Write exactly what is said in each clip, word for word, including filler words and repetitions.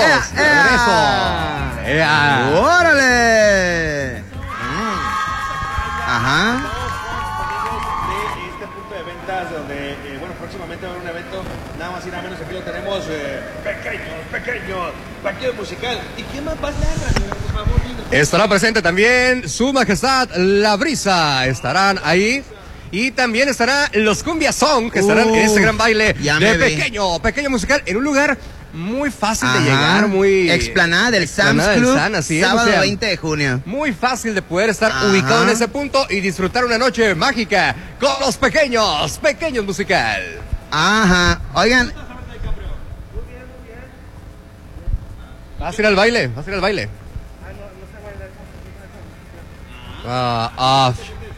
¡Ea, ea! Regreso. ¡Ea! ¡Órale! Ajá. De este punto de ventas donde, eh, bueno, próximamente va a haber un evento, nada más y nada menos, aquí lo tenemos, eh, pequeños, pequeños, vaquero musical. ¿Y quién más va a estar? Por favor, dinos. Estará presente también Su Majestad La Brisa. Estarán ahí. Y también estarán los Cumbia Song, que estarán Uh, en este gran baile ya de me vi. pequeño, pequeño musical, en un lugar muy fácil Ajá. de llegar, muy... Explanada del Sam's Explanada del Club, Sun, así es, sábado o sea, veinte de junio. muy fácil de poder estar Ajá. ubicado en ese punto y disfrutar una noche mágica con los pequeños, pequeños musical. Ajá. Oigan, ¿Vas a ir al baile? ¿Vas a ir al baile? Ah, ah.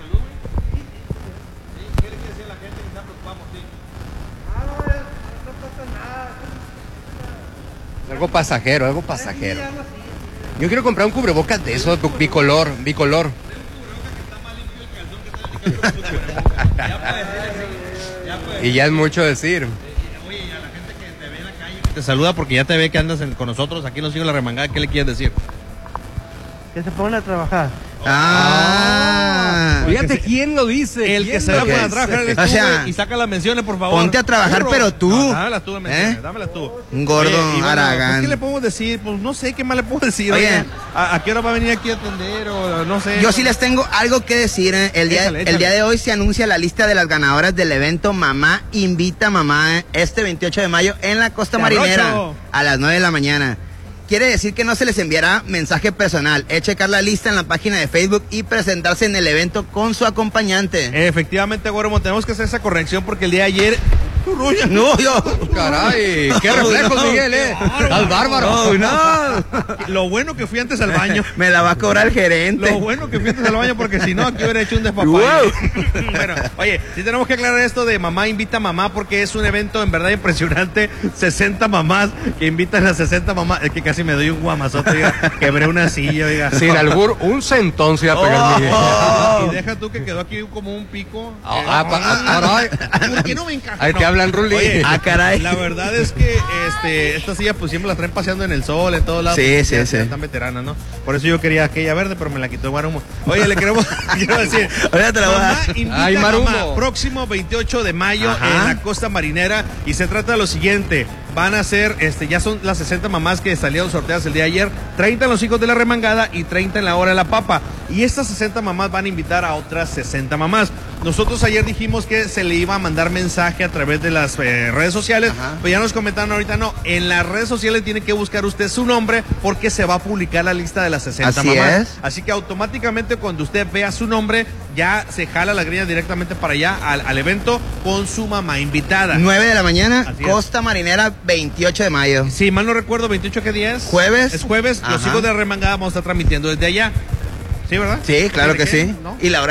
Algo pasajero, algo pasajero. Yo quiero comprar un cubrebocas de esos, bicolor, bicolor. Y ya es mucho decir. Te saluda porque ya te ve que andas en- con nosotros, aquí nos sigue la remangada, ¿qué le quieres decir? Que se pongan a trabajar. ah, Fíjate quién lo dice. El quién que se lo va Ok. para dice. trabajar eres O tú, sea, güey, y saca las menciones, por favor. ponte a trabajar, Burro. pero tú. No, dámelas tú, las menciones, ¿Eh? dámelas tú. Gordo, Oye, y bueno, Aragán. pues, ¿qué le podemos decir? Pues no sé, ¿qué más le puedo decir? Oye. Oye, ¿a, a qué hora va a venir aquí a atender? O no sé. yo sí les tengo algo que decir. ¿eh? El día, Échale, el échale. día de hoy se anuncia la lista de las ganadoras del evento Mamá Invita a Mamá ¿eh? este veintiocho de mayo en la Costa Te Marinera arrocho. a las nueve de la mañana. Quiere decir que no se les enviará mensaje personal. Es checar la lista en la página de Facebook y presentarse en el evento con su acompañante. Efectivamente, Gormo, tenemos que hacer esa corrección porque el día de ayer... No, yo. Caray, qué reflejos, No, Miguel, eh. Al No, bárbaro. no. Lo bueno que fui antes al baño. Me la va a cobrar el gerente. Lo bueno que fui antes al baño porque si no aquí hubiera hecho un despapalle. Wow. Bueno, oye, sí tenemos que aclarar esto de Mamá Invita a Mamá porque es un evento en verdad impresionante. sesenta mamás que invitan a sesenta mamás. Es que casi me doy un guamazote, oiga. Quebré una silla, oiga. Sin albur, un centón se iba a pegar, Miguel. Oh. Y deja tú que quedó aquí como un pico. Ah, Eh, ah, pa- ah, caray. ¿Por qué no me encaja? Ahí te No. hablan, Ruli. Oye, Ah, caray. La verdad es que este, estas sillas pues siempre las traen paseando en el sol, en todos lados. Sí, porque sí, ya, sí. ya están veteranas, ¿no? Por eso yo quería aquella verde, pero me la quitó Marumo. Oye, le queremos, quiero decir, Ahorita te la voy a Mamá dar. Invita Ay, a Marumo. Mamá, próximo veintiocho de mayo Ajá. en la Costa Marinera, y se trata de lo siguiente. Van a ser, este, ya son las sesenta mamás que salieron sorteadas el día de ayer, treinta en los hijos de la remangada y treinta en la hora de la papa. Y estas sesenta mamás van a invitar a otras sesenta mamás. Nosotros ayer dijimos que se le iba a mandar mensaje a través de las eh, redes sociales, Ajá. pero ya nos comentaron ahorita no. En las redes sociales tiene que buscar usted su nombre porque se va a publicar la lista de las sesenta Así mamás. es. Así que automáticamente cuando usted vea su nombre, ya se jala la greña directamente para allá al, al evento con su mamá invitada. nueve de la mañana, Así es. Costa Marinera, veintiocho de mayo. Si mal no recuerdo, veintiocho, ¿qué día es? Jueves. Es jueves. Los Ajá. hijos de la remangada vamos a estar transmitiendo desde allá. ¿Sí, verdad? Sí, claro ¿De que qué? sí. ¿No? Y la hora